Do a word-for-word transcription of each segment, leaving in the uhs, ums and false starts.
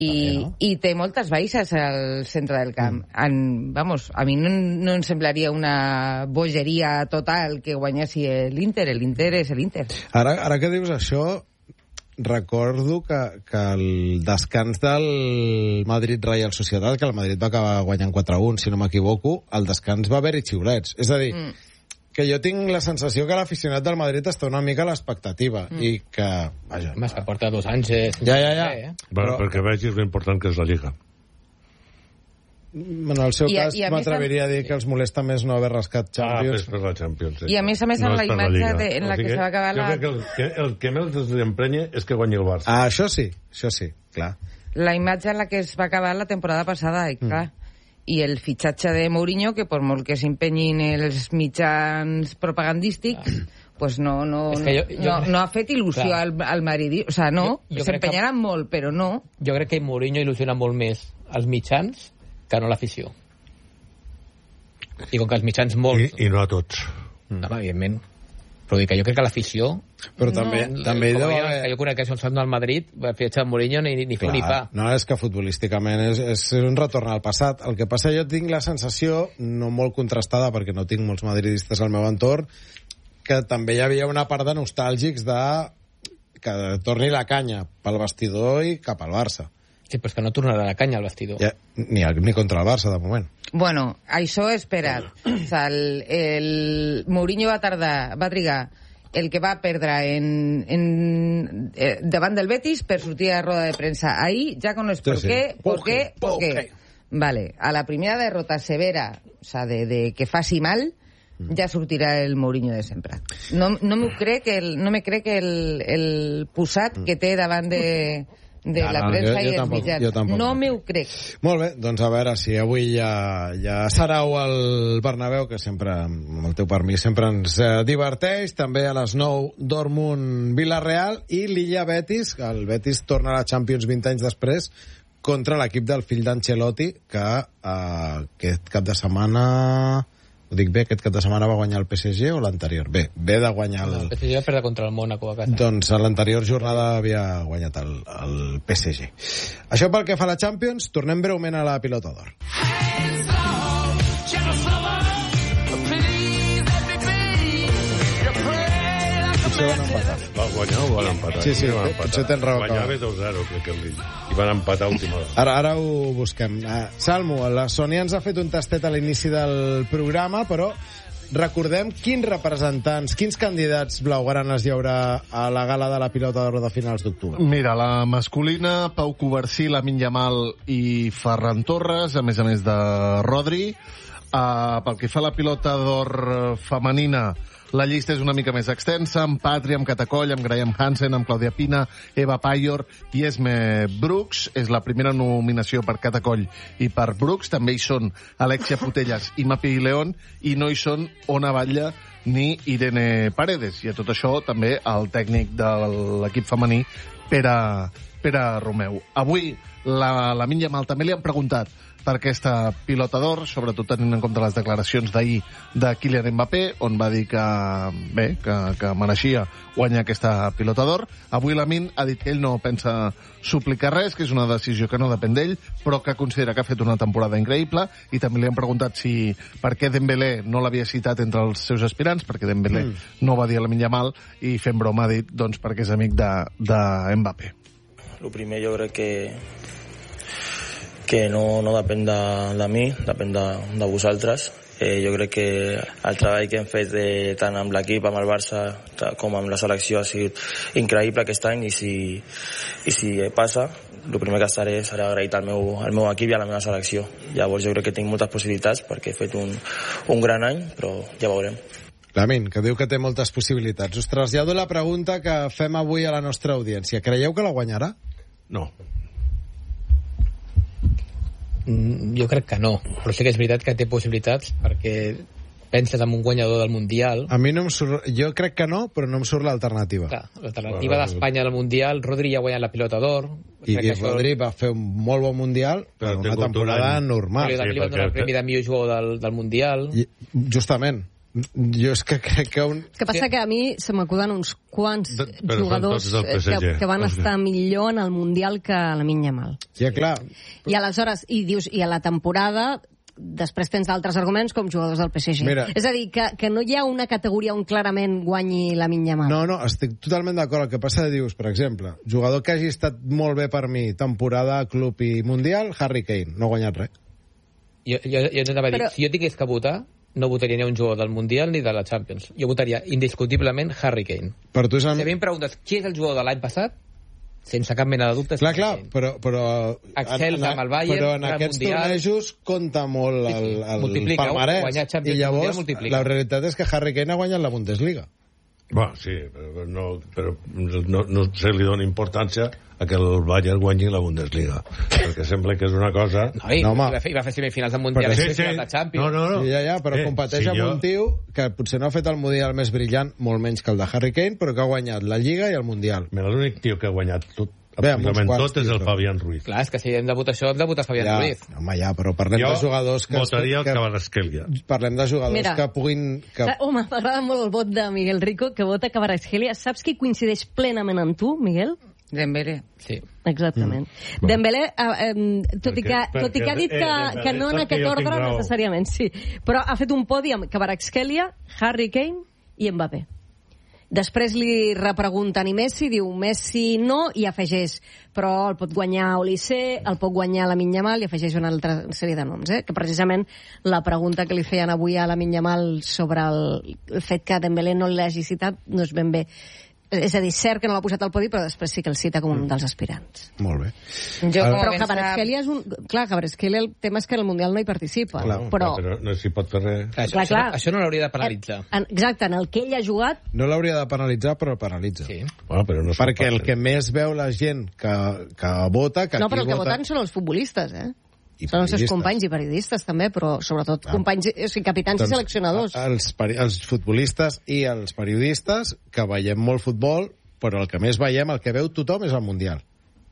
I, no? I té moltes baixes al centre del camp. Mm. En, vamos, a mi no, no em semblaria una bogeria total que guanyessi l'Inter. L'Inter és l'Inter. Ara, ara que dius això, recordo que, que el descans del Madrid-Real Sociedad, que el Madrid va acabar guanyant quatre a un, si no m'equivoco, al descans va haver-hi xiulets. És a dir, mm. que jo tinc la sensació que l'aficionat del Madrid està una mica a l'expectativa mm. i que... Vaja, Més que porta dos anys... Eh, ja, ja, ja. Eh? Però... Perquè vegis l'important que és la Lliga. En el seu I, cas, m'atreviria a dir que els molesta més no haver rascat Champions. Ah, per la Champions. Sí. I a més a més, no en la imatge la de, en la o sigui, que se va acabar la... Jo crec que el que, el que més l'emprenya és que guanyi el Barça. Ah, això sí, això sí, clar. La imatge en la que es va acabar la temporada passada, i clar... Mm. I el fitxatge de Mourinho, que per molt que s'empenyin els mitjans propagandístics, ah. pues no, no, jo, jo no, crec... no ha fet il·lusió al, al Madrid. O sea, no, s'empenyaran que... molt, però no. Jo crec que Mourinho il·lusiona molt més als mitjans que no l'afició. I com que els mitjans molts... I, i no a tots. No, evidentment. Però dic que jo crec que l'afició... Però també... No, també com deu jo, haver... jo conec que això el al Madrid, va fer a Mourinho ni, ni fer ni fa. No, és que futbolísticament és, és un retorn al passat. El que passa, jo tinc la sensació, no molt contrastada, perquè no tinc molts madridistes al meu entorn, que també hi havia una part de nostàlgics de que torni la canya pel vestidor i cap al Barça. Sí, però és que no tornarà la canya al vestidor. Ja, ni, ni contra el Barça, de moment. Bueno, això és esperat. O sea, el, el Mourinho va tardar, va trigar el que va perdre en, en, eh, davant del Betis per sortir a roda de premsa. Ahí ja coneix per què, per què, per què. Vale, a la primera derrota severa, o sea, de, de que faci mal, ja sortirà el Mourinho de sempre. No, no m'ho crec, el, no me crec el, el posat que té davant de... de ja, la premsa i els mitjans. No m'ho crec. Molt bé, doncs a veure si avui ja, ja sereu al Bernabéu, que sempre, amb el teu permís, sempre ens eh, diverteix. També a les nou Dortmund Villarreal i l'Illa Betis, que el Betis torna a la Champions vint anys després contra l'equip del fill d'Ancelotti, que eh, aquest cap de setmana... Ho dic bé, aquest cap de setmana va guanyar el P S G o l'anterior? Bé, ve de guanyar el... El P S G va perdre contra el Mónaco a casa. Doncs a l'anterior jornada havia guanyat el, el P S G. Això pel que fa a la Champions, tornem breument a la pilota d'or. Potser van empatar. Va guanyar o van empatar? Sí, sí, sí, potser tens raó. Guanyava dos a zero, crec que el Lille. I van empatar a última hora. Ara, ara ho busquem. Uh, Salmo, la Sònia ens ha fet un tastet a l'inici del programa, però recordem quins representants, quins candidats blaugranes hi haurà a la gala de la pilota d'or de finals d'octubre. Mira, la masculina, Pau Covarsí, Lamine Yamal i Ferran Torres, a més a més de Rodri. Uh, pel que fa a la pilota d'or femenina, la llista és una mica més extensa, amb Patri, amb Catacoll, amb Graham Hansen, amb Claudia Pina, Eva Payor i Esme Brooks. És la primera nominació per Catacoll i per Brooks. També hi són Alexia Putellas i Mapi León, i no hi són Ona Batlle ni Irene Paredes. I a tot això també el tècnic de l'equip femení, Pere, Pere Romeu. Avui la, la Lamine Yamal també li han preguntat per aquesta pilota d'or, sobretot tenint en compte les declaracions d'ahir de Kylian Mbappé, on va dir que, bé, que, que mereixia guanyar aquesta pilota d'or. Avui Lamine ha dit que ell no pensa suplicar res, que és una decisió que no depèn d'ell, però que considera que ha fet una temporada increïble, i també li han preguntat si per què Dembélé no l'havia citat entre els seus aspirants, perquè Dembélé mm. no va dir a Lamine Yamal, i fent broma ha dit doncs, perquè és amic de, de Mbappé. El primer jo crec que que no, no depèn de, de mi, depèn de, de vosaltres. Eh, jo crec que el treball que hem fet de, tant amb l'equip, amb el Barça, com amb la selecció ha sigut increïble aquest any, i si, i si passa, el primer que estaré serà agraït al meu, al meu equip i a la meva selecció. Llavors jo crec que tinc moltes possibilitats, perquè he fet un, un gran any, però ja veurem. Lamine, que diu que té moltes possibilitats. Us trasllado la pregunta que fem avui a la nostra audiència. Creieu que la guanyarà? No. Jo crec que no, però sí que és veritat que té possibilitats, perquè penses en un guanyador del Mundial. A mi no em surt... Jo crec que no, però no em surt l'alternativa. Clar, l'alternativa bueno, d'Espanya al Mundial, Rodri ja ha guanyat la pilota d'or. I, i Rodri va fer un molt bon Mundial, però una temporada normal. Però també li van donar el premi de millor jugador del, del Mundial. I, justament. Jo és que crec que un... El que passa que a mi se m'acuden uns quants De- però són jugadors tots del P S G. que, que van estar millor en el Mundial que Lamine Yamal. Ja, clar. I aleshores, i dius, i a la temporada, després tens d'altres arguments com jugadors del P S G. Mira. És a dir, que, que no hi ha una categoria on clarament guanyi Lamine Yamal. No, no, estic totalment d'acord. El que passa que dius, per exemple, jugador que hagi estat molt bé per mi, temporada, club i mundial, Harry Kane, no ha guanyat res. Jo, jo, jo t'anava a dir, Però- si jo tingués que votar, no votaria ni un jugador del Mundial ni de la Champions. Jo votaria indiscutiblement Harry Kane. Per tu és el... Si a mi em preguntes qui és el jugador de l'any passat, sense cap mena de dubte... és Clar, Harry clar, Kane. però... però Excel amb el Bayern, però en Real aquests Mundial. tornejos compta molt Sí, el, sí, el multiplica, palmarès. guanyar Champions I i llavors, Mundial multiplica. la realitat és que Harry Kane ha guanyat la Bundesliga. Bueno, sí, però no, però no, no se li dona importància a que el Bayern guanyi la Bundesliga, perquè sembla que és una cosa... No, i, No, home. i va, fer, i va fer semifinals del Mundial Però i sí, semifinals de Champions. No, no, no. Sí, ja, ja, però Eh, competeix si amb jo- un tio que potser no ha fet el Mundial més brillant, molt menys que el de Harry Kane, però que ha guanyat la Lliga i el Mundial. Mira, l'únic tio que ha guanyat tot, Bé, amb uns absolutament quants, tot, és tio, el però- Fabián Ruiz. Clar, és que si hem de votar això, hem de votar Fabián Ja, Ruiz. home, ja, però parlem Jo de jugadors que... votaria el que, Kvaratskhelia. parlem de jugadors Mira. que puguin... Que... Sa- Home, m'agrada molt el vot de Miguel Rico, que vota Kvaratskhelia. Saps qui coincideix plenament amb tu, Miguel? Dembélé. Sí. Exactament. Mm. Dembélé, eh, eh, tot, i que, Perquè- tot i que ha dit perquè, que, eh, Dembélé, que no en saps que aquest jo tinc ordre raó. necessàriament, sí. Però ha fet un podi amb Kvaratskhelia, Harry Kane i Mbappé. Després li repregunten i Messi, diu Messi no, i afegeix però el pot guanyar Olise, el pot guanyar Lamine Yamal, i afegeix una altra sèrie de noms, eh? Que precisament la pregunta que li feien avui a Lamine Yamal sobre el, el fet que Dembélé no l'hagi citat no és ben bé. És a dir, cert que no l'ha posat al podi, però després sí que el cita com un dels aspirants. Molt bé. Jo, El- com Però a ben Kvaratskhelia és un... Clar, Kvaratskhelia el tema és que el Mundial no hi participa. Clar. però... però no s'hi pot fer res. Clar, això, Clar, això, clar. no- això no l'hauria de penalitzar. En, exacte, en el que ell ha jugat... No l'hauria de penalitzar, però el penalitza. Sí. Bueno, però no s'ho Perquè el pot que fer. més veu la gent que, que vota... Que No, aquí però el que vota- voten són els futbolistes, eh? I Són els seus periodistes. companys i periodistes, també, però sobretot Ah. companys, o sigui, capitans i seleccionadors. a- Els, peri- els futbolistes i els periodistes, que veiem molt futbol, però el que més veiem, el que veu tothom, és el Mundial.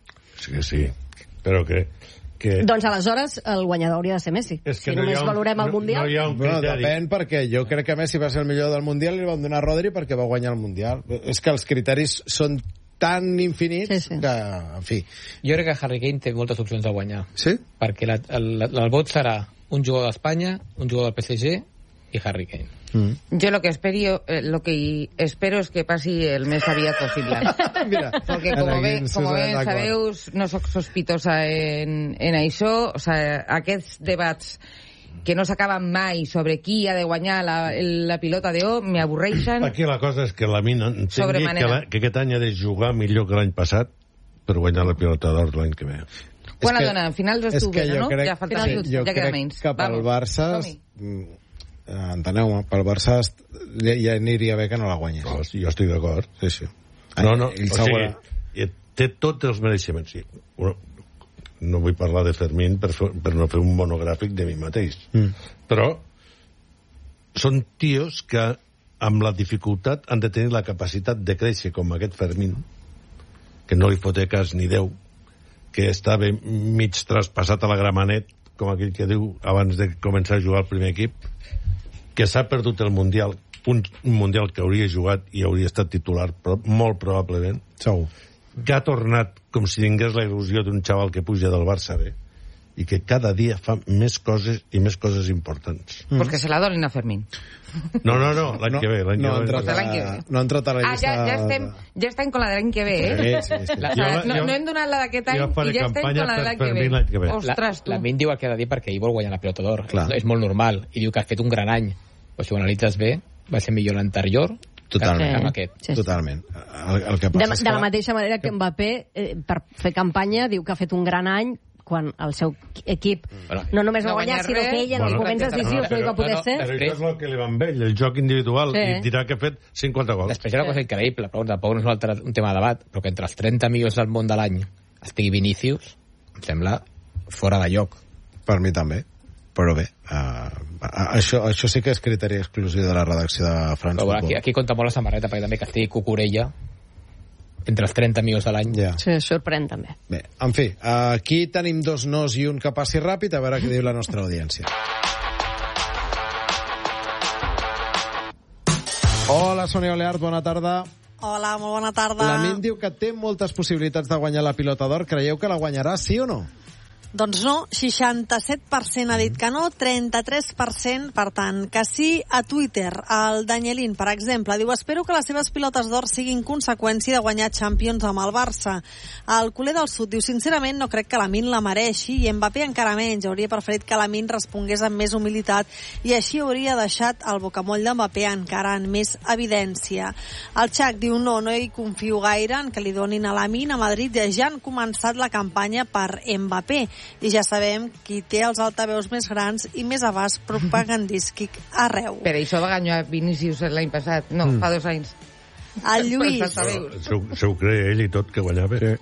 Sí que sí, però que... que... Doncs aleshores el guanyador hauria de ser Messi. és que si no hi només ha un- valorem el no- Mundial... No hi ha un Bueno, criteri. depèn, perquè jo crec que Messi va ser el millor del Mundial i li van donar a Rodri perquè va guanyar el Mundial. És que els criteris són tan infinits Sí, sí. que, en fi... Jo crec que Harry Kane té moltes opcions de guanyar. Sí? Perquè la, el, el vot serà un jugador d'Espanya, un jugador del P S G i Harry Kane. Mm. Yo lo que espero, eh, lo que espero es que pase el més aviat possible. Mira, Porque ara como, aquí ve, ens como posarem ben d'acord. sabeu, no soc sospitosa en, en això. O sea, aquests debats que no s'acaben mai sobre qui ha de guanyar la, la pilota d'or me avorreixen. Aquí la cosa és que la mina entengui que, Sobremanera. la, que aquest any ha de jugar millor que l'any passat per guanyar la pilota d'or l'any que ve. Quan És la que- dona? Finals és que d'octubre, jo no? crec- Ja falta sí, menys, jo ja queda crec menys. que pel Vamos, Barça... som-hi. mm, eh, Enteneu-me, pel Barça est- ja, ja aniria bé que no la guanyés. No, sí, jo estic d'acord. Sí, sí. No, no, Ell o s'haurà- sigui, eh, té tots els mereixements. Sí. Bueno, no vull parlar de Fermín per, fer, per no fer un monogràfic de mi mateix. Mm. Però són tios que amb la dificultat han de tenir la capacitat de créixer com aquest Fermín, que no li foté cas ni Déu, que estava mig traspassat a la gramanet, com aquell que diu, abans de començar a jugar al primer equip, que s'ha perdut el Mundial, un, un Mundial que hauria jugat i hauria estat titular, però molt probablement, Segur. que ha tornat com si tingués la il·lusió d'un xaval que puja del Barça B, i que cada dia fa més coses i més coses importants. Pues que se la donin a Fermín. No, no, no, l'any No, que ve. L'any no, ha que ve. entrat L'any que a, ve. no ha entrat a la Ah, llista... ja, ja, estem, ja estem con la de l'any que ve, eh? Sí, sí, sí. O Jo- sea, no, jo- no hem donat la d'aquest any jo faré i ja estem campanya con la de per l'any que Fermín l'any que ve. ve. Ostres, tu. La Min diu el que ha de dir perquè ell vol guanyar la pilota d'or. Clar. És, és molt normal. I diu que ha fet un gran any. Però si ho analitzes bé, va ser millor l'anterior Totalment. que amb aquest. Sí, sí. Totalment. El, el que De, passa és de que... la mateixa manera que Mbappé, eh, per fer campanya, diu que ha fet un gran any quan el seu equip Bueno, no només va no guanyar, guanya sinó res. que ell en els Bueno, moments decisius no hi va poder no, no, ser. Però això és el que li va amb ell, el joc individual, Sí. i dirà que ha fet cinquanta gols. Després hi ha una cosa increïble, però tampoc no és un, altre, un tema de debat, però que entre els trenta millors del món de l'any estigui Vinícius, em sembla fora de lloc. Per mi també. Però bé, uh, això, això sí que és criteri exclusiu de la redacció de France Però bueno, Football. aquí, aquí compta molt la samarreta, perquè també que estigui Cucurella entre els trenta millors de l'any. Ja. Sí, sorprèn també. Bé, en fi, aquí tenim dos nos i un que passi ràpid, a veure què diu la nostra audiència. Hola, Sònia Oleart, bona tarda. Hola, molt bona tarda. La Min diu que té moltes possibilitats de guanyar la Pilota d'Or. Creieu que la guanyarà, sí o no? Doncs no, seixanta-set per cent ha dit que no, trenta-tres per cent, per tant, que sí. A Twitter, el Danielín, per exemple, diu: espero que les seves pilotes d'or siguin conseqüència de guanyar Champions amb el Barça. El culer del Sud diu: sincerament no crec que la Min la mereixi, i Mbappé encara menys. Hauria preferit que la Min respongués amb més humilitat i així hauria deixat el bocamoll de Mbappé encara en més evidència. El Xac diu: no, no hi confio gaire en que li donin a la Min. A Madrid ja han començat la campanya per Mbappé i ja sabem qui té els altaveus més grans i més abast propagandístic arreu. Per això va guanyar Vinícius l'any passat. No, mm. fa dos anys. El Lluís... Se ho cree ell i tot, que guanyava. Sí.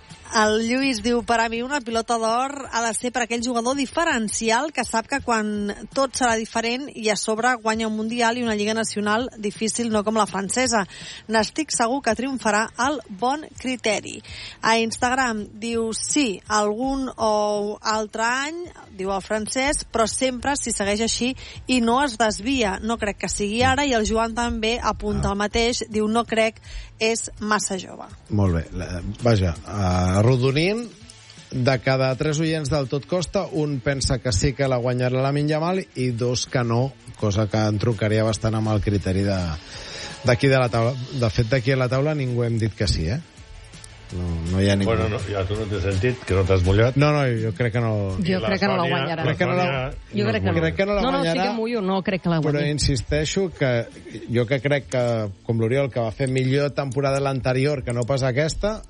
El Lluís diu: per a mi una pilota d'or ha de ser per aquell jugador diferencial que sap que quan tot serà diferent i a sobre guanya un mundial i una lliga nacional difícil, no com la francesa. N'estic segur que triomfarà el bon criteri. A Instagram diu: sí, algun o altre any, diu el francès, però sempre si segueix així i no es desvia. No crec que sigui ara. I el Joan també apunta ah. el mateix, diu: no crec, és massa jove. Molt bé. Vaja, arrodonint, de cada tres oients del Tot Costa, un pensa que sí que la guanyarà la Lamine Yamal i dos que no, cosa que entroncaria bastant amb el criteri de d'aquí de la taula. De fet, d'aquí a la taula ningú hem dit que sí, eh? No, no hi ha ningú. Bueno, no, ja tu no t'he sentit, que no t'has mullat. No, no, jo crec que no... Jo crec que no la guanyarà. Crec que no la, jo crec que no. Crec que no la no, no, guanyarà. No, sí que mullo, no crec que la guanyi. Però insisteixo que jo que crec que, com l'Oriol, que va fer millor temporada l'anterior que no pas aquesta,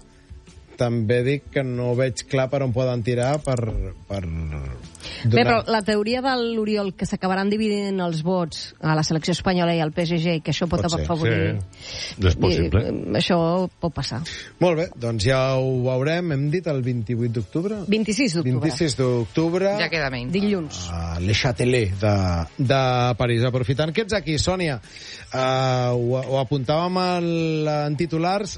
també dic que no veig clar per on poden tirar per... per donar... Bé, però la teoria de l'Oriol que s'acabaran dividint els vots a la selecció espanyola i al P S G, que això pot, pot afavorir... Sí, és possible. I, això pot passar. Molt bé, doncs ja ho veurem. Hem dit el vint-i-vuit d'octubre? vint-i-sis d'octubre. vint-i-sis d'octubre. Ja queda menys. Dilluns. A Le Châtelet de, de París. Aprofitant que ets aquí, Sònia, uh, ho, ho apuntàvem en, en titulars,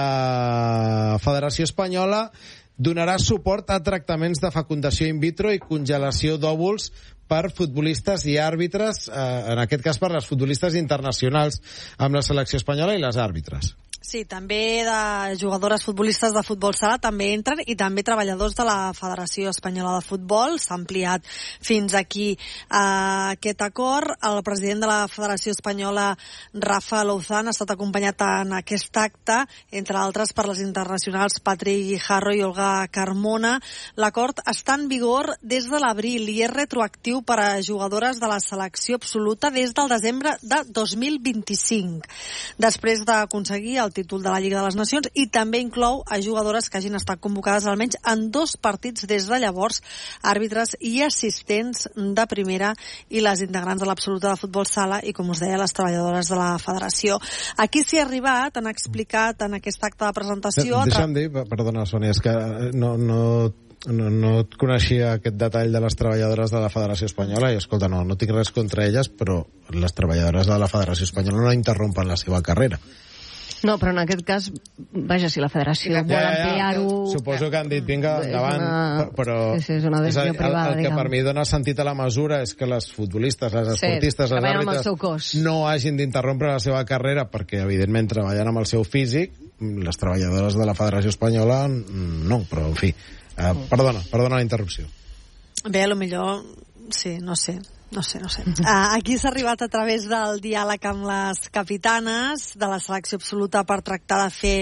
la Federació Espanyola donarà suport a tractaments de fecundació in vitro i congelació d'òvuls per futbolistes i àrbitres, eh, en aquest cas per les futbolistes internacionals amb la selecció espanyola i les àrbitres. Sí, també de jugadores futbolistes de futbol sala també entren i també treballadors de la Federació Espanyola de Futbol. S'ha ampliat fins aquí eh, aquest acord. El president de la Federació Espanyola, Rafa Louzán, ha estat acompanyat en aquest acte, entre altres per les internacionals Patrick Guijarro i Olga Carmona. L'acord està en vigor des de l'abril i és retroactiu per a jugadores de la selecció absoluta des del desembre de dos mil vint-i-cinc. Després d'aconseguir el títol de la Lliga de les Nacions, i també inclou a jugadores que hagin estat convocades almenys en dos partits des de llavors, àrbitres i assistents de primera i les integrants de l'absoluta de futbol sala i, com us deia, les treballadores de la federació. Aquí s'hi ha arribat, han explicat en aquest acte de presentació... Deixa'm dir, perdona, Sònia, és que no... no... No, no et coneixia aquest detall de les treballadores de la Federació Espanyola i, escolta, no, no tinc res contra elles, però les treballadores de la Federació Espanyola no interrompen la seva carrera. No, però en aquest cas, vaja, si la federació ja, vol ampliar-ho... Ja, suposo que han dit, vinga, endavant, una... però... Sí, sí, és una decisió és privada, el, el que diguem. per mi dona sentit a la mesura és que les futbolistes, les esportistes, sí, les àrbitres, no hagin d'interrompre la seva carrera perquè, evidentment, treballen amb el seu físic. Les treballadores de la Federació Espanyola no, però, en fi... Uh, perdona, perdona la interrupció. Bé, a lo millor, sí, no sé, no sé, no sé. Uh, aquí s'ha arribat a través del diàleg amb les capitanes de la selecció absoluta per tractar de fer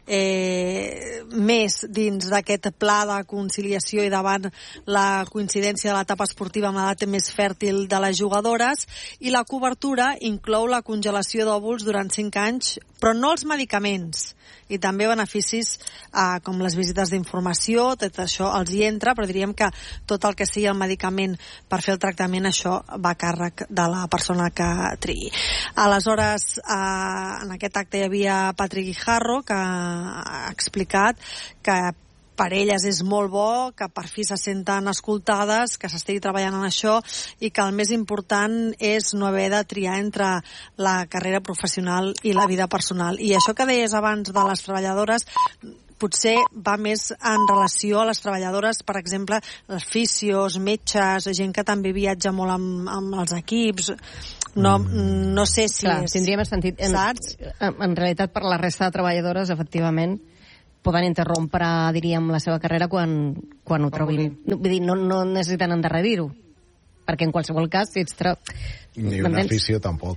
eh, més dins d'aquest pla de conciliació i davant la coincidència de l'etapa esportiva amb l'edat més fèrtil de les jugadores, i la cobertura inclou la congelació d'òvuls durant cinc anys, però no els medicaments, i també beneficis eh, com les visites d'informació, tot això els hi entra, però diríem que tot el que sigui el medicament per fer el tractament, això va a càrrec de la persona que triï. Aleshores, eh, en aquest acte hi havia Patrick Guijarro, que ha explicat que per elles és molt bo, que per fi se senten escoltades, que s'estigui treballant en això i que el més important és no haver de triar entre la carrera professional i la vida personal. I això que deies abans de les treballadores potser va més en relació a les treballadores, per exemple, les fisios, metges, gent que també viatja molt amb, amb els equips, No, no sé si Clar, és... tindria més sentit. En, Saps? en, en realitat, per la resta de treballadores, efectivament, poden interrompre, diríem, la seva carrera quan, quan ho trobin. No, vull dir, no, no necessiten endarrerir-ho, perquè en qualsevol cas, si ets... Tra... Ni un afició, tampoc.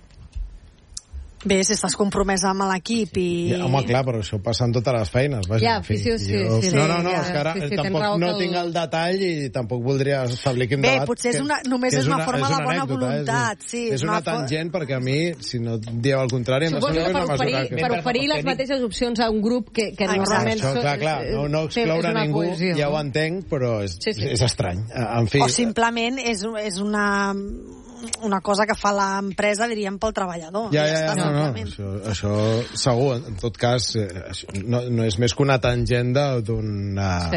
Bé, si estàs compromès amb l'equip i... Ja, home, clar, però això passa en totes les feines. Vaja, Ja, en fi, afició, sí, jo... sí, No, sí, no, no, ja, és que ara sí, sí, tampoc tens raó no que el- tinc el detall i tampoc voldria establir quin Bé, debat. potser és una- només que és una forma és de bona anècdota, voluntat, és, sí, És, és una una fo- tangent, perquè a mi, si no dieu el contrari, em Suposo sembla que que és per una oferir, mesura que... per oferir les mateixes opcions a un grup que, que Exacte. normalment... Això, so- clar, clar, no, no és- és excloure una ningú, cohesió. ja ho entenc, però és, Sí, sí. és estrany. En fi, O simplement és, és una, una cosa que fa l'empresa, diríem, pel treballador. Ja, I ja, ja, està, no, no, simplement. això, això segur. En tot cas, eh, això no, no és més que una tangent de- d'una Sí.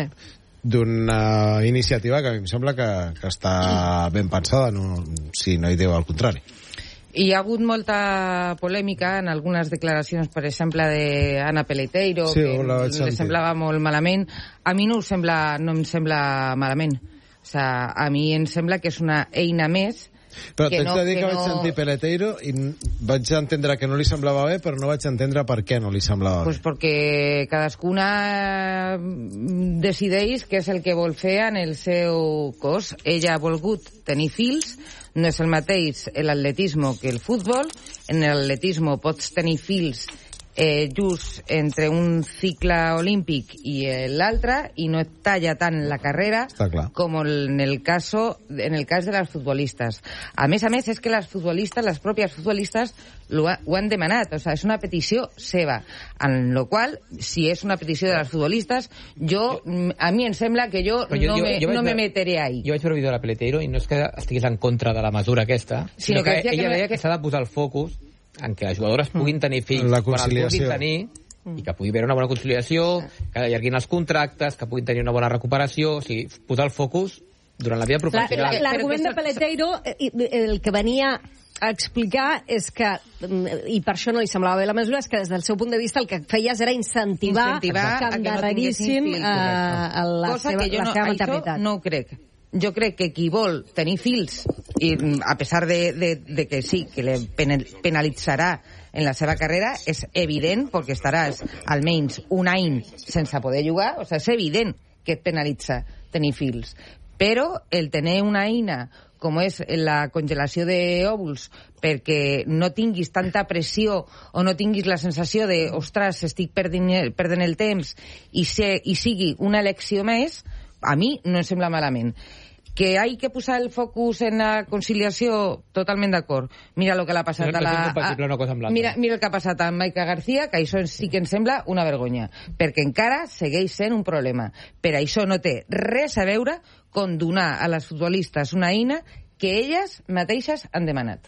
d'una iniciativa que a mi em sembla que, que està ben pensada, no, si no hi diu el contrari. Hi ha hagut molta polèmica en algunes declaracions, per exemple, d'Anna Peleteiro, Sí, que la vaig li sentir. semblava molt malament. A mi no, ho sembla, no em sembla malament. O sea, a mi em sembla que és una eina més Però que t'haig no, de dir que, que vaig no... sentir Peleteiro i n- vaig entendre que no li semblava bé, però no vaig entendre per què no li semblava Pues bé. perquè cadascuna mm, decideix què és el que vol fer en el seu cos. Ella ha volgut tenir fills, no és el mateix l'atletisme que el futbol. En l'atletisme pots tenir fills eh, just entre un cicle olímpic i l'altre i no et talla tant la carrera Està clar. com en el, caso, en el cas de les futbolistes. A més a més, és que les futbolistes, les pròpies futbolistes, ho, ha, ho han demanat. O sea, és una petició seva. En lo qual, si és una petició de les futbolistes, jo, a mi em sembla que jo, Però jo- no, jo- me, jo vaig no me veure- meteré ahí. Jo vaig veure el vídeo de la Peleteiro i no és que estigués en contra de la mesura aquesta, Sinó sinó que que, decía que ella no- deia que s'ha de posar el focus en que les jugadores puguin tenir fills La quan els conciliació. puguin tenir i que pugui haver una bona conciliació, que allarguin els contractes, que puguin tenir una bona recuperació, o sigui, posar el focus durant la vida Clar, professional. la- L'argument de Peleteiro, eh, i- el que venia a explicar és que, mm, i per això no li semblava bé la mesura, és que des del seu punt de vista el que feies era incentivar, Incentivar que a que no endarrerissin tinguessin fills, eh, a la, Cosa seva, que jo la no, seva això maternitat. no ho crec. Jo crec que qui vol tenir fills, i mm, a pesar de, de, de que sí, que le penal- penalitzarà en la seva carrera, és evident, perquè estaràs almenys un any sense poder jugar, o sigui, és evident que et penalitza tenir fills. Però el tenir una eina com és la congelació d'òvuls perquè no tinguis tanta pressió o no tinguis la sensació de ostres, estic perdent, perdent el temps i, ser, i sigui una elecció més, a mi no em sembla malament. Que hay que posar el focus en la conciliació, totalment d'acord. Mira el que l'ha passat No- a no la... és incompatible una cosa amb l'altra. Mira, mira el que ha passat a Maica García, que això sí que em sembla una vergonya, perquè encara segueix sent un problema. Per això no té res a veure con donar a les futbolistes una eina que elles mateixes han demanat.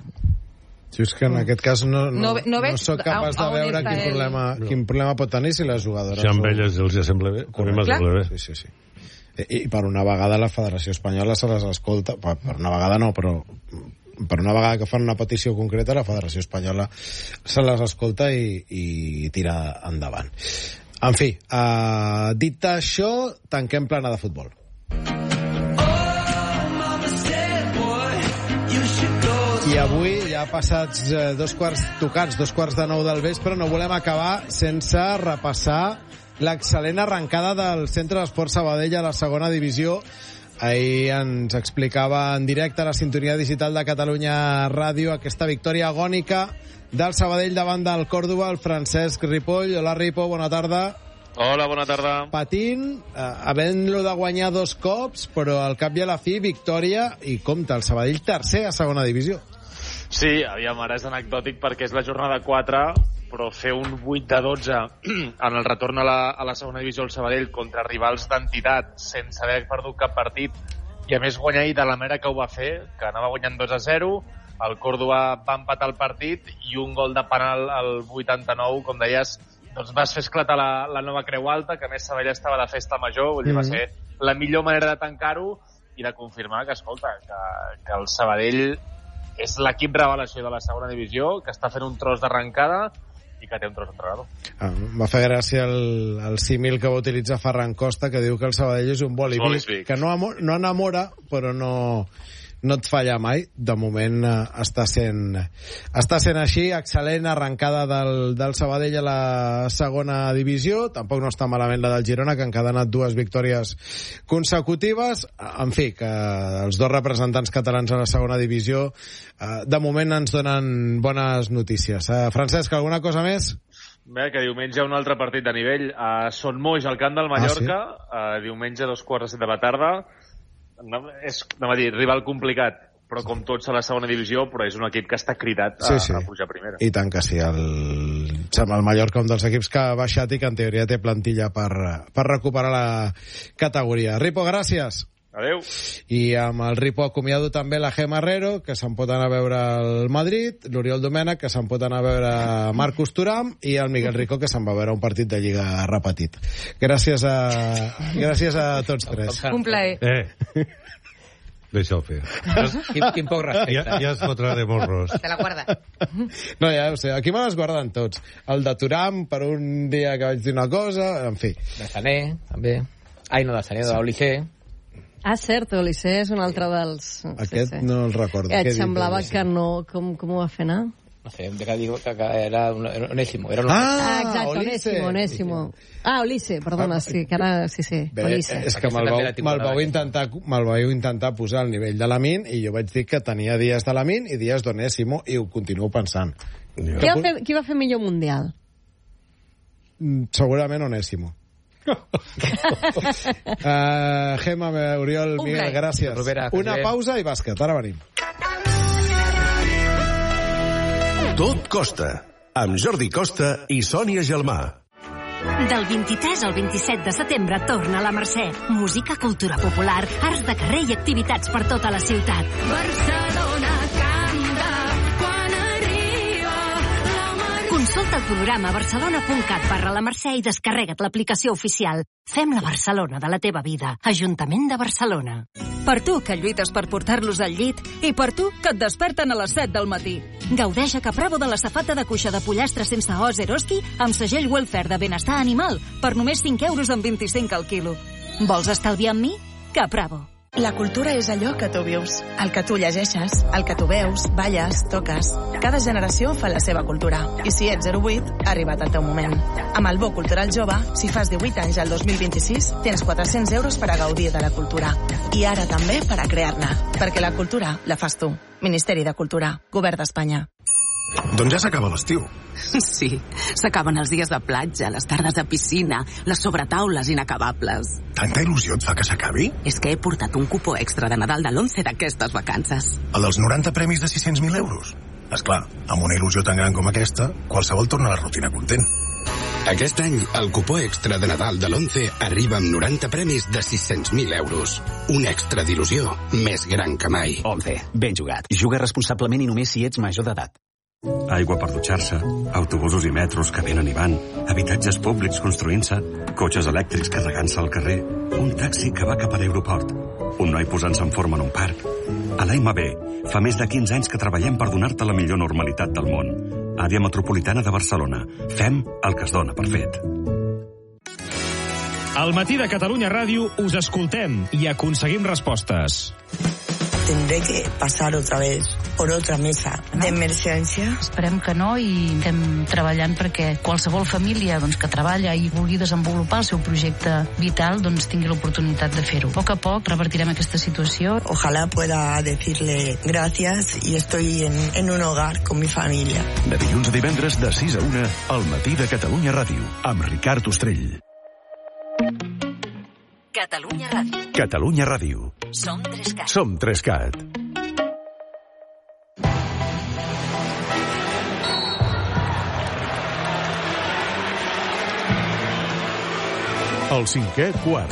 Si és que en aquest cas no, no, No ve- no no, veig no soc capaç a- a de on veure està quin el- problema, quin problema pot tenir si les jugadores... Si amb ho- elles els sembla bé, a mi m'ha Clar. sembla bé. Sí, sí, sí. I, I per una vegada la Federació Espanyola se les escolta, per, per una vegada no, però per una vegada que fan una petició concreta, la Federació Espanyola se les escolta i, i tira endavant. En fi, uh, dit això, tanquem plana de futbol. I avui, ja passats eh, dos quarts, tocats dos quarts de nou del vespre, no volem acabar sense repassar l'excel·lent arrencada del Centre d'Esport Sabadell a la segona divisió. Ahir ens explicava en directe a la sintonia digital de Catalunya Ràdio aquesta victòria agònica del Sabadell davant del Còrdova, el Francesc Ripoll. Hola, Ripo, bona tarda. Hola, bona tarda. Patint, eh, havent-lo de guanyar dos cops, però al cap i a la fi, victòria, i compta, el Sabadell tercer a segona divisió. Sí, aviam, ara és anecdòtic perquè és la jornada quatre, però fer un vuit de dotze en el retorn a la, a la segona divisió del Sabadell contra rivals d'entitat sense haver perdut cap partit i a més guanyar ahir de la manera que ho va fer, que anava guanyant dos a zero, el Còrdova va empatar el partit i un gol de penal al vuitanta-nou, com deies, doncs vas fer esclatar la, la nova Creu Alta, que a més Sabadell estava de festa major, vull dir, va ser la millor manera de tancar-ho i de confirmar que, escolta, que, que el Sabadell és l'equip revelació de la segona divisió, que està fent un tros d'arrencada i que té un tros d'entrenador. Ah, va fer gràcia el, el símil que va utilitzar Ferran Costa, que diu que el Sabadell és un boli Bolis vic, Vic. que no, amo, no enamora, però no, no et falla mai. De moment eh, està sent està sent així. Excel·lent arrencada del, del Sabadell a la segona divisió. Tampoc no està malament la del Girona, que han encadenat dues victòries consecutives. En fi, que els dos representants catalans a la segona divisió eh, de moment ens donen bones notícies. Eh, Francesc, alguna cosa més? Bé, que diumenge un altre partit de nivell a Son Moix, al camp del Mallorca, ah, sí? uh, diumenge a dos quarts de set de la tarda. No, és, anem a dir, rival complicat, però com tots a la segona divisió, però és un equip que està cridat a, sí, sí. a pujar a primera. I tant que sí. El, el Mallorca, un dels equips que ha baixat i que en teoria té plantilla per, per recuperar la categoria. Ripo, gràcies. Adéu. I amb el Ripo acomiado també la Gemma Herrero, que se'n pot anar a veure el Madrid, l'Oriol Domènech, que se'n pot anar a veure Marcus Thuram, i el Miguel Rico, que se'n va veure un partit de Lliga repetit. Gràcies a, gràcies a tots tres. Un plaer. Eh. Deixa-ho fer. Quin, quin poc respecte. Ja, ja es fotrà de morros. Te la guarda. No, ja ho sé. Aquí me les guarden tots. El de Thuram, per un dia que vaig dir una cosa, en fi. De Sané, també. Ai, no, de Sané, de l'Olicer. Ah, cert, Olissé és un altre dels... Aquest sí, sí. no el recordo. Et semblava que no... Com, com ho va fer anar? No sé, de que digo que era un Onésimo. Era un... Ah, ah, exacte, Onésimo, Onésimo. Ah, Olissé, perdona, sí, que ara... Sí, sí, bé, Olissé. És que me'l vau, me'l vau intentar, me'l vau intentar posar al nivell de l'Amin i jo vaig dir que tenia dies de l'Amin i dies d'Onésimo i ho continuo pensant. Qui va, fer, qui va fer millor Mundial? Segurament Onésimo. uh, Gemma, Oriol, Un Miguel, play. gràcies. Rovera, Una bé. pausa i bàsquet. Ara venim. Tot Costa, amb Jordi Costa i Sònia Gelmà. Del vint-i-tres al vint-i-set de setembre torna la Mercè. Música, cultura popular, arts de carrer i activitats per tota la ciutat. Barcelona canta quan arriba la Mercè. Consulta el programa barcelona punt cat barra la Mercè i descarrega't l'aplicació oficial. Fem la Barcelona de la teva vida. Ajuntament de Barcelona. Per tu, que lluites per portar-los al llit, i per tu, que et desperten a les set del matí. Gaudeix a Capravo de la safata de cuixa de pollastre sense os Eroski amb segell Welfare de benestar animal per només cinc euros amb vint-i-cinc al quilo. Vols estalviar amb mi? Capravo. La cultura és allò que tu vius, el que tu llegeixes, el que tu veus, balles, toques. Cada generació fa la seva cultura. I si ets zero vuit, ha arribat el teu moment. Amb el Bo Cultural Jove, si fas divuit anys al dos mil vint-i-sis, tens quatre-cents euros per a gaudir de la cultura. I ara també per a crear-ne. Perquè la cultura la fas tu. Ministeri de Cultura. Govern d'Espanya. Doncs ja s'acaba l'estiu. Sí, s'acaben els dies de platja, les tardes de piscina, les sobretaules inacabables. Tanta il·lusió et fa que s'acabi? És que he portat un cupó extra de Nadal de l'onze d'aquestes vacances. El dels noranta premis de sis-cents mil euros? Esclar, amb una il·lusió tan gran com aquesta, qualsevol torna a la rutina content. Aquest any, el cupó extra de Nadal de l'onze arriba amb noranta premis de sis-cents mil euros. Un extra d'il·lusió més gran que mai. onze. Ben jugat. Juga responsablement i només si ets major d'edat. Aigua per dutxar-se, autobusos i metros que venen i van, habitatges públics construint-se, cotxes elèctrics carregant-se al carrer, un taxi que va cap a l'aeroport, un noi posant-se en forma en un parc. A l'A M B fa més de quinze anys que treballem per donar-te la millor normalitat del món. Àrea Metropolitana de Barcelona. Fem el que es dona per fet. Al matí de Catalunya Ràdio us escoltem i aconseguim respostes. Tendré que pasar otra vez por otra mesa d'emergència. Esperem que no i estem treballant perquè qualsevol família doncs, que treballa i vulgui desenvolupar el seu projecte vital doncs, tingui l'oportunitat de fer-ho. A poc a poc revertirem aquesta situació. Ojalá pueda decirle gracias y estoy en, en un hogar con mi familia. De dilluns a divendres de sis a una al matí de Catalunya Ràdio amb Ricard Ostrell. Catalunya Ràdio. Catalunya Ràdio. Som Trescat. Som Trescat. El cinquè quart.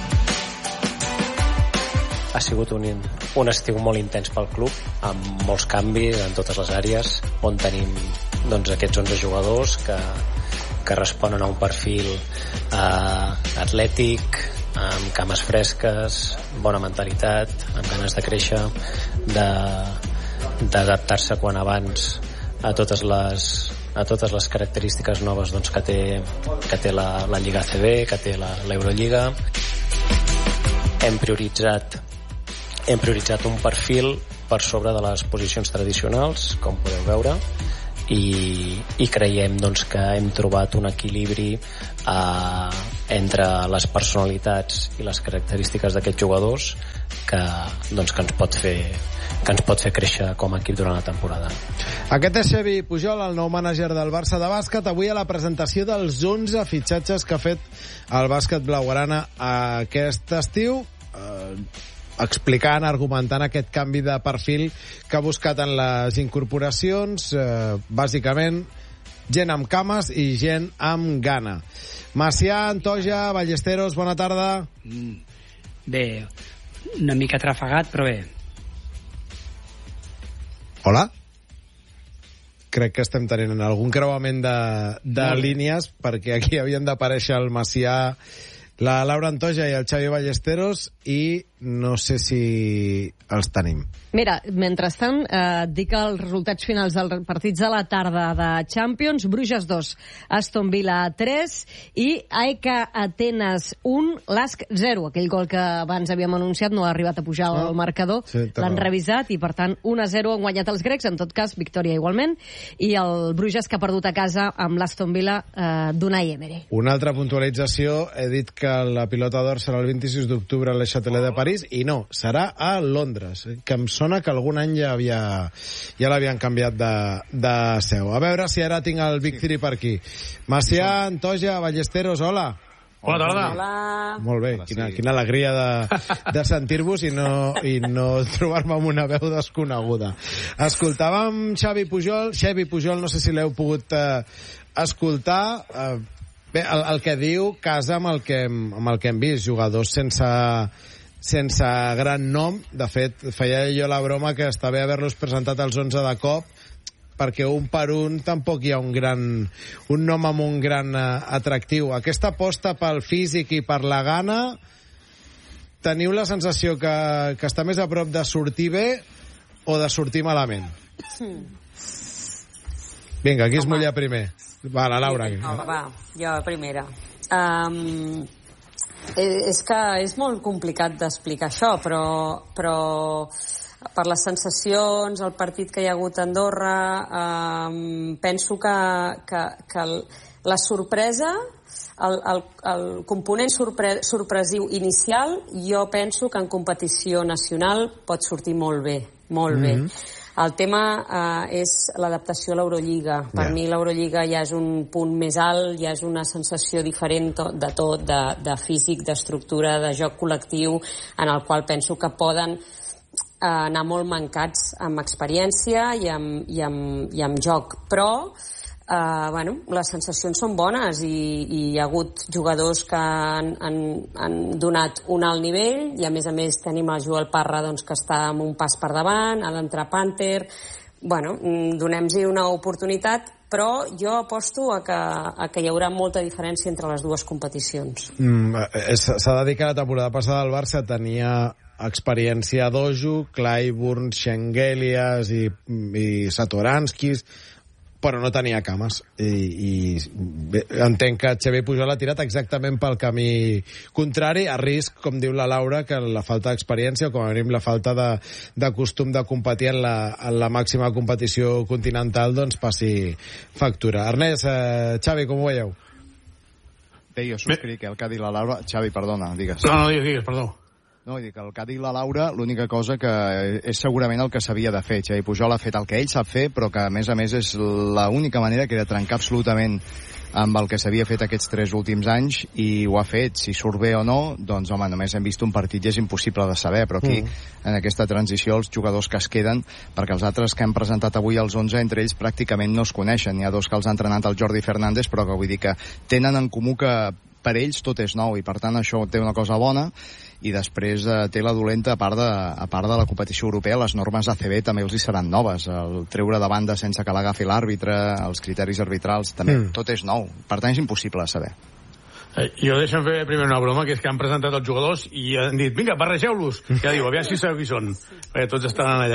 Ha sigut un, un estiu molt intens pel club, amb molts canvis en totes les àrees, on tenim doncs, aquests onze jugadors que, que responen a un perfil eh, atlètic, amb cames fresques, bona mentalitat, amb ganes de créixer, d'adaptar-se quan abans a totes les, a totes les característiques noves doncs, que té, que té la, la Lliga A C B, que té l'Eurolliga. Hem prioritzat hem prioritzat un perfil per sobre de les posicions tradicionals, com podeu veure, i, i creiem doncs, que hem trobat un equilibri eh, entre les personalitats i les característiques d'aquests jugadors que, doncs, que ens pot fer que ens pot fer créixer com a equip durant la temporada. Aquest és Xavi Pujol, el nou mànager del Barça de bàsquet, avui a la presentació dels onze fitxatges que ha fet el bàsquet blaugrana aquest estiu, eh, explicant, argumentant aquest canvi de perfil que ha buscat en les incorporacions, eh, bàsicament gent amb cames i gent amb gana. Macià, Antoja, Ballesteros, bona tarda. Mm, bé, una mica trafegat, però bé. Hola? Crec que estem tenint algun creuament de, de línies, perquè aquí havien d'aparèixer el Macià, la Laura Antoja i el Xavi Ballesteros, i no sé si els tenim. Mira, mentrestant, eh, dic els resultats finals dels partits de la tarda de Champions. Bruges dos, Aston Villa tres i A E K Atenes un, Lask zero. Aquell gol que abans havíem anunciat no ha arribat a pujar al marcador. Sí, l'han revisat i, per tant, un a zero han guanyat els grecs, en tot cas, victòria igualment. I el Bruges, que ha perdut a casa amb l'Aston Villa eh, d'Unai Emery. Una altra puntualització. He dit que la pilota d'or serà el vint-i-sis d'octubre a l'Eixatelet de París, i no, serà a Londres, que em sona que algun any ja havia ja l'havien canviat de, de seu. A veure si ara tinc el Victory per aquí. Macià, Antoja, Ballesteros, hola. Hola, hola. Hola. Molt bé, hola, quina, sí. quina alegria de, de sentir-vos i no, i no trobar-me amb una veu desconeguda. Escoltàvem Xavi Pujol, Xavi Pujol, no sé si l'heu pogut eh, escoltar. Eh, bé, el, el que diu casa amb el que, amb el que hem vist, jugadors sense sense gran nom. De fet, feia jo la broma que està bé haver-los presentat els onze de cop, perquè un per un tampoc hi ha un gran un nom amb un gran uh, atractiu. Aquesta aposta pel físic i per la gana, teniu la sensació que, que està més a prop de sortir bé o de sortir malament? Vinga, qui es mulla primer? Va, la Laura. No, va, jo primera. Um, és que és molt complicat d'explicar això, però, però per les sensacions, el partit que hi ha hagut a Andorra, um, penso que, que, que el, la sorpresa, el, el, el component sorpre, sorpresiu inicial, jo penso que en competició nacional pot sortir molt bé, molt mm-hmm. bé. El tema eh, és l'adaptació a l'Eurolliga. Per yeah. mi l'Eurolliga ja és un punt més alt, ja és una sensació diferent de tot, de, de físic, d'estructura, de joc col·lectiu, en el qual penso que poden eh, anar molt mancats amb experiència i amb, i amb, i amb joc. Però Uh, bueno, les sensacions són bones i, i hi ha hagut jugadors que han, han, han donat un alt nivell i a més a més tenim el Joel Parra, doncs, que està amb un pas per davant, ha d'entrar Panther. Bueno, donem-hi una oportunitat, però jo aposto a que, a que hi haurà molta diferència entre les dues competicions. Mm, s'ha de dir que la temporada passada el Barça tenia experiència a dojo, Clyburn, Schengelia i, i Satoranskis, però no tenia cames. I, i bé, entenc que Xavi Pujol ha tirat exactament pel camí contrari, a risc, com diu la Laura, que la falta d'experiència, o com a mínim la falta de, de costum de competir en la, en la màxima competició continental, doncs passi factura. Ernest, eh, Xavi, com ho veieu? Bé, jo subscric el que ha dit la Laura. Xavi, perdona, digues. No, no, digues, digues, perdó. No, vull dir que el que ha dit la Laura, l'única cosa que és segurament el que s'havia de fer. Xavi Pujol ha fet el que ell sap fer, però que a més a més és l'única manera que era trencar absolutament amb el que s'havia fet aquests tres últims anys, i ho ha fet. Si surt bé o no, doncs home, només hem vist un partit i és impossible de saber, però aquí, mm. en aquesta transició, els jugadors que es queden, perquè els altres que hem presentat avui els onze, entre ells pràcticament no es coneixen. Hi ha dos que els ha entrenat el Jordi Fernández, però que vull dir que tenen en comú que per ells tot és nou, i per tant això té una cosa bona, i després eh, té la dolenta, a part, de, a part de la competició europea, les normes A C B també els hi seran noves, el treure de banda sense que l'agafi l'àrbitre, els criteris arbitrals, també mm. tot és nou, per tant és impossible de saber. Eh, jo deixa'm fer primer una broma, que és que han presentat els jugadors i han dit, vinga, barregeu-los, ja diu, aviam si sabeu qui són, perquè tots estaran allà.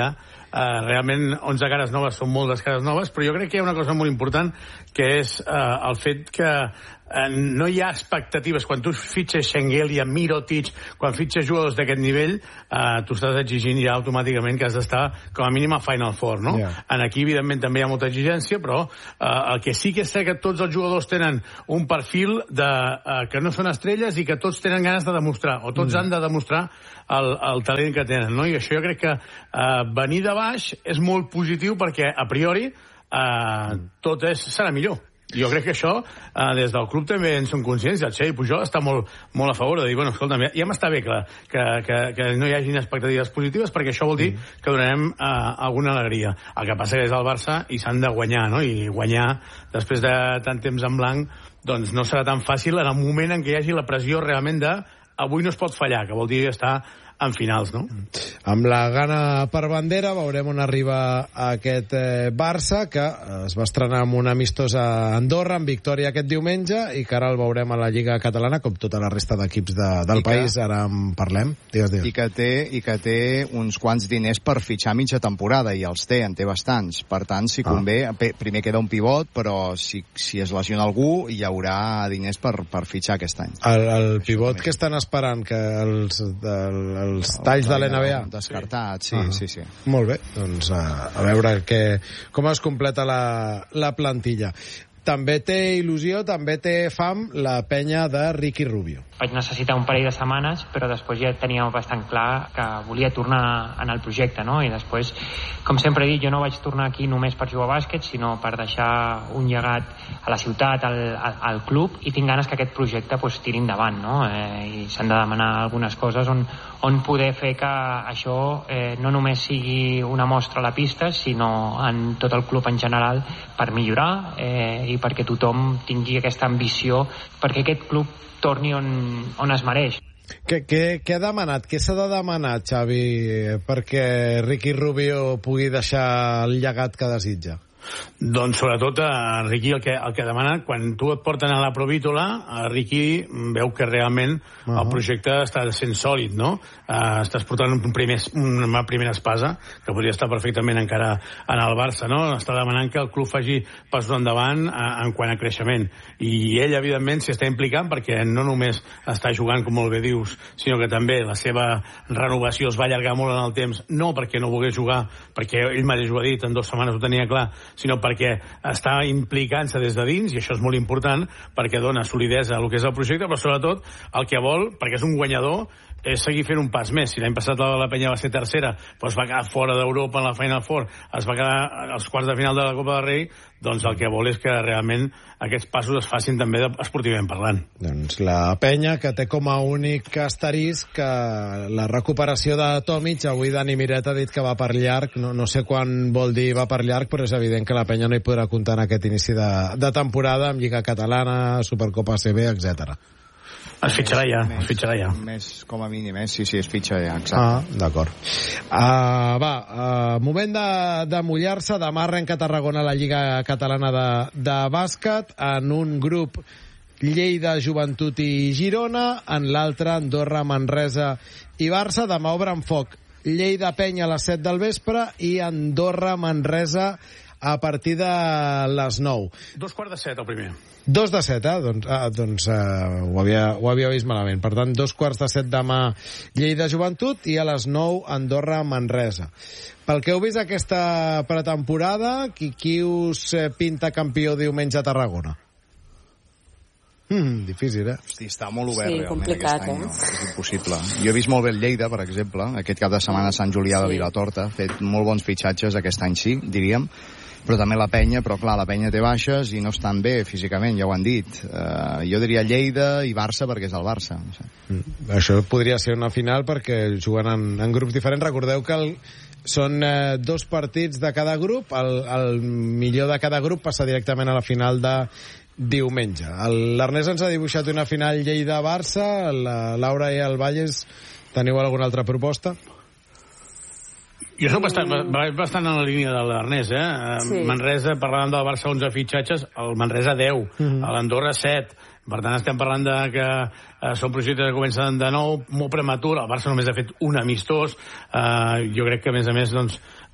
uh, realment onze cares noves són moltes cares noves, però jo crec que hi ha una cosa molt important, que és uh, el fet que uh, no hi ha expectatives. Quan tu fitxes Schengelia, Mirotic, quan fitxes jugadors d'aquest nivell, uh, tu estàs exigint ja automàticament que has d'estar com a mínim a Final Four, no? Yeah. En aquí, evidentment, també hi ha molta exigència, però uh, el que sí que és cert que tots els jugadors tenen un perfil de, uh, que no són estrelles i que tots tenen ganes de demostrar, o tots mm. han de demostrar el, el talent que tenen, no? I això jo crec que uh, venir de baix és molt positiu perquè, a priori, uh, tot és, serà millor. Jo crec que això, eh, des del club també en són conscients, el Xavi Pujol està molt, molt a favor de dir, bueno, escolta, ja m'està bé que, que, que, que no hi hagin expectatives positives, perquè això vol dir que donarem eh, alguna alegria. El que passa que és el Barça i s'han de guanyar, no? I guanyar després de tant temps en blanc, doncs no serà tan fàcil en el moment en què hi hagi la pressió realment de avui no es pot fallar, que vol dir estar en finals, no? Amb la gana per bandera veurem on arriba aquest eh, Barça, que es va estrenar amb un amistós a Andorra, amb victòria aquest diumenge, i que ara el veurem a la Lliga Catalana, com tota la resta d'equips de, del I país, que, ara en parlem. Digues, digues. I que, té, I que té uns quants diners per fitxar mitja temporada, i els té, en té bastants. Per tant, si convé, ah. primer queda un pivot, però si, si es lesiona algú, hi haurà diners per, per fitxar aquest any. El, el pivot que estan esperant, que els... El, els talls de l'N B A descartats, sí, uh-huh. sí, sí. Molt bé, doncs a, a veure que, com es completa la, la plantilla. També té il·lusió, també té fam la penya de Ricky Rubio. Vaig necessitar un parell de setmanes, però després ja tenia bastant clar que volia tornar en el projecte, no? I després, com sempre he dit, jo no vaig tornar aquí només per jugar a bàsquet, sinó per deixar un llegat a la ciutat, al, al, al club, i tinc ganes que aquest projecte pues, tiri endavant, no? Eh, I s'han de demanar algunes coses on, on poder fer que això eh, no només sigui una mostra a la pista, sinó en tot el club en general, per millorar eh, i perquè tothom tingui aquesta ambició, perquè aquest club torni on, on es mereix. Què, què, què ha demanat? Què s'ha de demanar, Xavi, perquè Ricky Rubio pugui deixar el llegat que desitja? Doncs sobretot a Ricky el que, el que demana, quan tu et porten a la Provítola, a Ricky veu que realment uh-huh. el projecte està sent sòlid, no? Uh, estàs portant un primer, una primera espasa que podria estar perfectament encara en el Barça, no? Està demanant que el club faci passos endavant uh, en quant a creixement, i ell evidentment s'hi està implicant perquè no només està jugant, com molt bé dius, sinó que també la seva renovació es va allargar molt en el temps, no perquè no volgués jugar, perquè ell mateix ho ha dit, en dues setmanes ho tenia clar, sinó perquè està implicant-se des de dins, i això és molt important perquè dona solidesa a el que és el projecte, però sobretot el que vol, perquè és un guanyador, és seguir fent un pas més. Si l'any passat la, la penya va ser tercera, però es va quedar fora d'Europa en la Final Four, es va quedar als quarts de final de la Copa del Rei, doncs el que vol és que realment aquests passos es facin també esportivament parlant. Doncs la penya, que té com a únic asterisc que la recuperació de Tomic, avui Dani Miret ha dit que va per llarg, no, no sé quan vol dir va per llarg, però és evident que la penya no hi podrà comptar en aquest inici de, de temporada amb Lliga Catalana, Supercopa A C B, etcètera. Es fitxarà ja, més, es fitxarà ja. Més, com a mínim, eh? Sí, sí, es fitxa ja, exacte. Ah, d'acord. Uh, va, uh, moment de, de mullar-se. Demà arrenca a Tarragona la Lliga Catalana de, de bàsquet, en un grup Lleida, Joventut i Girona, en l'altre Andorra, Manresa i Barça. Demà obren foc Lleida Penya a les set del vespre i Andorra, Manresa a partir de les nou. Dos quarts de set, el primer. Dos de set, eh? Doncs, ah, doncs uh, ho, havia, ho havia vist malament. Per tant, dos quarts de set demà Lleida Joventut i a les nou Andorra Manresa. Pel que heu vist aquesta pretemporada, qui, qui us pinta campió diumenge a Tarragona? Mm, difícil, eh? Hosti, està molt obert, sí, realment, complicat, aquest any. eh? No? És impossible. Jo he vist molt bé el Lleida, per exemple, aquest cap de setmana a Sant Julià de Vilatorta. Ha fet molt bons fitxatges aquest any, sí, diríem. Però també la penya, però clar, la penya té baixes i no estan bé físicament, ja ho han dit. Uh, jo diria Lleida i Barça perquè és el Barça. No sé. Mm, això podria ser una final perquè juguen en, en grups diferents. Recordeu que el, són eh, dos partits de cada grup. El, el millor de cada grup passa directament a la final de diumenge. L'Ernest ens ha dibuixat una final Lleida-Barça. La Laura i el Valles, teniu alguna altra proposta? Jo soc bastant, bastant en la línia de l'Ernest, eh? Sí. Manresa, parlant del Barça onze fitxatges, el Manresa deu, mm-hmm. a l'Andorra set. Per tant, estem parlant de que eh, són projectes que comencen de nou, molt prematur. El Barça només ha fet un amistós. Eh, jo crec que, a més a més, doncs,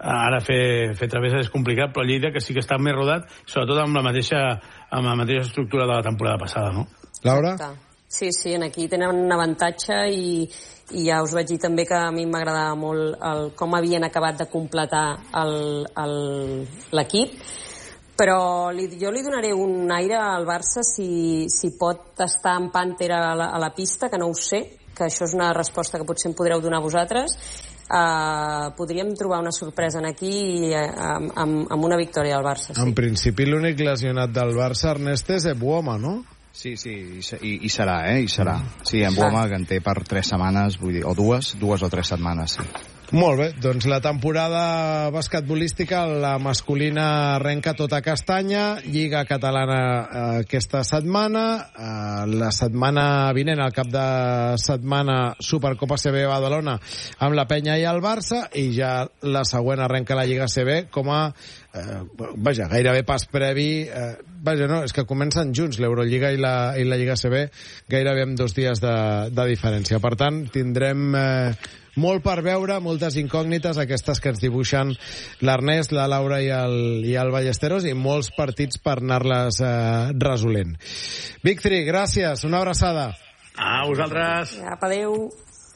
ara fer, fer travessa és complicat, però Lleida que sí que està més rodat, sobretot amb la mateixa, amb la mateixa estructura de la temporada passada, no? Laura? Sí, sí, aquí tenen un avantatge i, i ja us vaig dir també que a mi m'agradava molt el, com havien acabat de completar l'equip, però li, jo li donaré un aire al Barça si, si pot estar en Panther a la, a la pista, que no ho sé, que això és una resposta que potser em podreu donar vosaltres. Uh, podríem trobar una sorpresa en aquí uh, amb, amb, amb una victòria del Barça. Sí. En principi l'únic lesionat del Barça, Ernest, és Ebuoma, no? Sí, sí, i, i serà, eh? I serà. Sí, en Boma, que en té per tres setmanes, vull dir, o dues, dues o tres setmanes, sí. Molt bé, doncs la temporada basquetbolística, la masculina arrenca tota castanya, Lliga Catalana eh, aquesta setmana, eh, la setmana vinent, al cap de setmana, Supercopa C B Badalona amb la Penya i el Barça, i ja la següent arrenca la Lliga C B com a eh, vaja, gairebé pas previ, eh, vaja, no, és que comencen junts l'Eurolliga i la, i la Lliga C B gairebé amb dos dies de, de diferència. Per tant, tindrem eh, molt per veure, moltes incògnites, aquestes que ens dibuixen l'Ernest, la Laura i el, i el Ballesteros, i molts partits per anar-les eh, resolent. Big Three, gràcies, una abraçada. A vosaltres. Apa, adéu.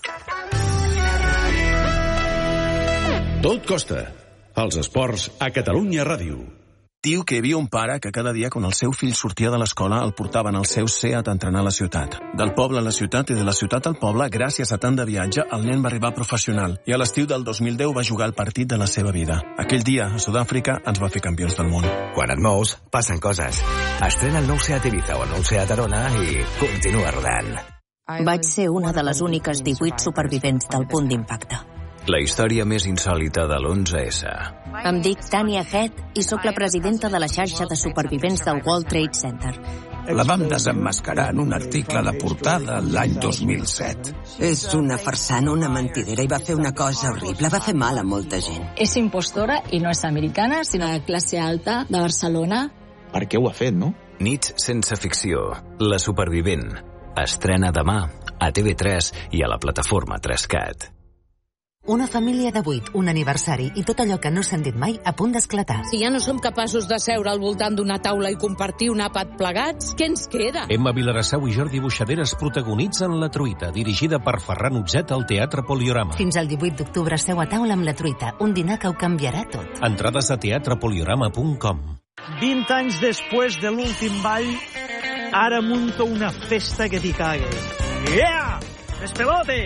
Tot costa. Els esports a Catalunya Ràdio. Diu que hi havia un pare que cada dia quan el seu fill sortia de l'escola el portaven al seu Seat a entrenar a la ciutat. Del poble a la ciutat i de la ciutat al poble, gràcies a tant de viatge, el nen va arribar professional i a l'estiu del dos mil deu va jugar el partit de la seva vida. Aquell dia, a Sud-àfrica, ens va fer campions del món. Quan et mous, passen coses. Estrena el nou Seat Ibiza o el nou Seat Arona i continua rodant. Vaig ser una de les úniques divuit supervivents del punt d'impacte. La història més insòlita de l'onze essa. Em dic Tania Head i sóc la presidenta de la xarxa de supervivents del World Trade Center. La vam desemmascarar en un article de portada l'any dos mil set. És una farsana, una mentidera, i va fer una cosa horrible, va fer mal a molta gent. És impostora i no és americana, sinó de classe alta, de Barcelona. Per què ho ha fet, no? Nits sense ficció. La supervivent. Estrena demà a T V tres i a la plataforma tres cat. Una família de vuit, un aniversari i tot allò que no s'han dit mai a punt d'esclatar. Si ja no som capaços de seure al voltant d'una taula i compartir un àpat plegats, què ens queda? Emma Vilarassau i Jordi Buixaderes protagonitzen La Truita, dirigida per Ferran Utzet al Teatre Poliorama. Fins al divuit d'octubre seu a taula amb La Truita, un dinar que ho canviarà tot. Entrades a teatre poliorama punt com. vint anys després de l'últim ball, ara munto una festa que t'hi cague. Yeah! Despelote!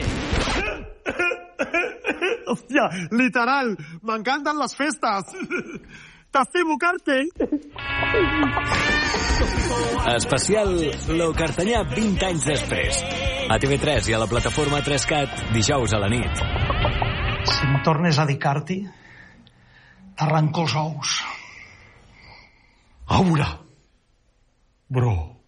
Hòstia, literal, m'encanten les festes. T'estimo, Carte. Especial Lo Cartanyà vint anys després. A T V tres i a la plataforma tres cat, dijous a la nit. Si em tornes a dir Carti, t'arranco els ous. Aura, bro.